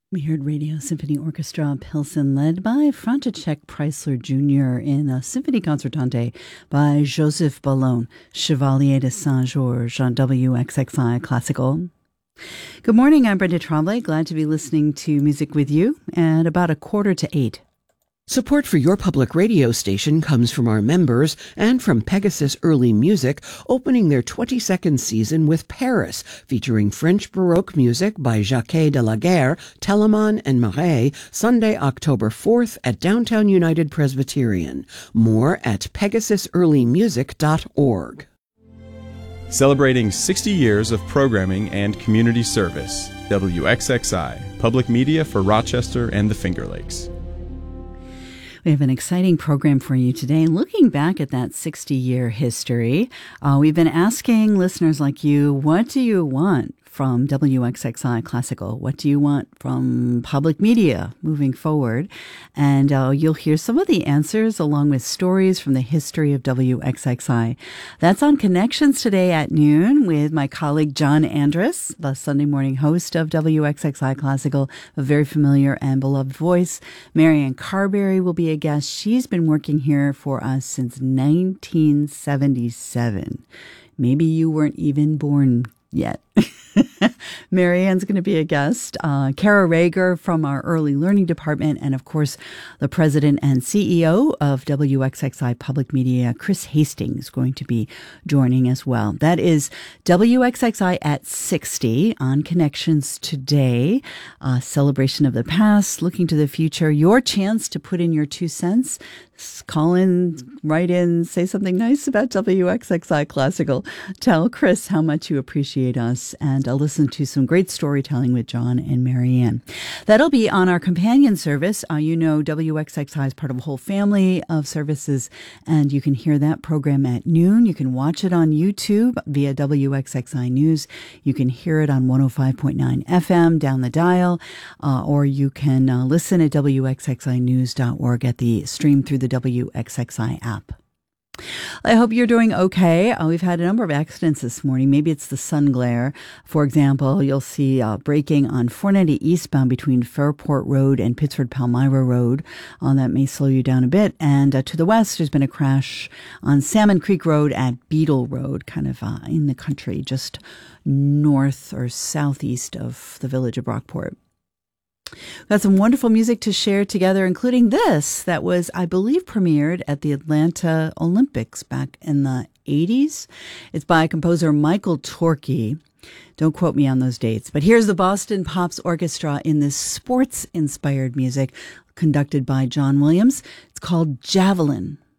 We heard Radio Symphony Orchestra Pilsen led by František Preisler Jr. in a Symphony Concertante by Joseph Ballon, Chevalier de Saint-Georges on WXXI Classical. Good morning, I'm Brenda Tremblay. Glad to be listening to music with you at about 7:45. Support for your public radio station comes from our members and from Pegasus Early Music, opening their 22nd season with Paris, featuring French Baroque music by Jacques de la Guerre, Telemann, and Marais, Sunday, October 4th at Downtown United Presbyterian. More at pegasusearlymusic.org. Celebrating 60 years of programming and community service. WXXI, public media for Rochester and the Finger Lakes. We have an exciting program for you today. Looking back at that 60-year history, we've been asking listeners like you, what do you want from WXXI Classical? What do you want from public media moving forward? And you'll hear some of the answers along with stories from the history of WXXI. That's on Connections today at noon with my colleague John Andrus, the Sunday morning host of WXXI Classical, a very familiar and beloved voice. Marianne Carberry will be a guest. She's been working here for us since 1977. Maybe you weren't even born yet. Marianne's going to be a guest. Kara Rager from our Early Learning Department, and of course, the president and CEO of WXXI Public Media, Chris Hastings, going to be joining as well. That is WXXI at 60 on Connections today. Celebration of the past, looking to the future. Your chance to put in your 2 cents. Call in, write in, say something nice about WXXI Classical. Tell Chris how much you appreciate us, and listen to some great storytelling with John and Marianne. That'll be on our companion service. You know, WXXI is part of a whole family of services, and you can hear that program at noon. You can watch it on YouTube via WXXI News. You can hear it on 105.9 FM down the dial, or you can listen at WXXInews.org at the stream through the WXXI app. I hope you're doing okay. We've had a number of accidents this morning. Maybe it's the sun glare. For example, you'll see braking on 490 eastbound between Fairport Road and Pittsford Palmyra Road. That may slow you down a bit. And to the west, there's been a crash on Salmon Creek Road at Beetle Road, kind of in the country, just north or southeast of the village of Brockport. Got some wonderful music to share together, including this that was, I believe, premiered at the Atlanta Olympics back in the 80s. It's by composer Michael Torke. Don't quote me on those dates. But here's the Boston Pops Orchestra in this sports-inspired music conducted by John Williams. It's called Javelin.